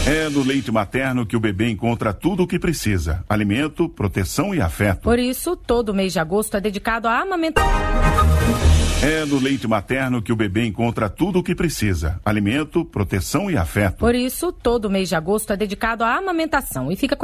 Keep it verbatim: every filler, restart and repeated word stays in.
É no leite materno que o bebê encontra tudo o que precisa: alimento, proteção e afeto. Por isso, todo mês de agosto é dedicado à amamentação. É no leite materno que o bebê encontra tudo o que precisa: alimento, proteção e afeto. Por isso, todo mês de agosto é dedicado à amamentação e fica